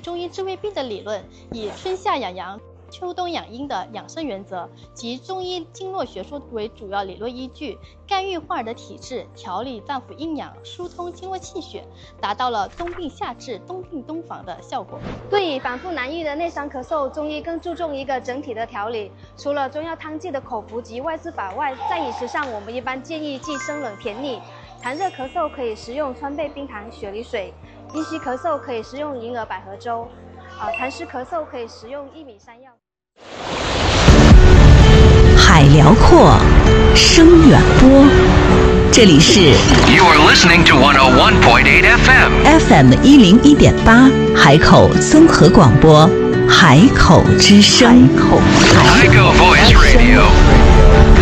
中医治未病的理论，以春夏养阳、秋冬养阴的养生原则及中医经络学说为主要理论依据，干预患儿的体质，调理脏腑阴阳，疏通经络气血，达到了冬病夏治、冬病冬防的效果。 对于反复难愈的内伤咳嗽，中医更注重一个整体的调理。除了中药汤剂的口服及外治法外，在饮食上我们一般建议忌生冷甜腻。痰热咳嗽可以食用川贝冰糖雪梨水，阴虚咳嗽可以食用银耳百合粥，痰湿咳嗽可以食用薏米山药。 海辽阔，声远播，这里是 You are listening to 101.8 FM FM101.8 海口综合广播，海口之声， Haikou Voice Radio。